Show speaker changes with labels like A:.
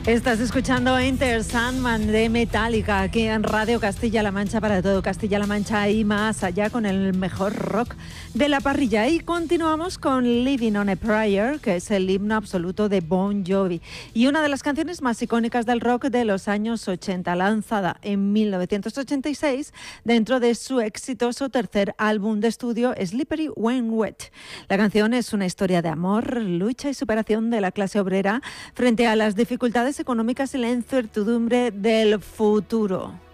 A: Estás escuchando Enter Sandman de Metallica aquí en Radio Castilla-La Mancha para todo Castilla-La Mancha y más allá con el mejor rock de la parrilla. Y continuamos con Living on a Prayer, que es el himno absoluto de Bon Jovi y una de las canciones más icónicas del rock de los años 80, lanzada en 1986 dentro de su exitoso tercer álbum de estudio Slippery When Wet. La canción es una historia de amor, lucha y superación de la clase obrera frente a las dificultades económicas y la incertidumbre del futuro.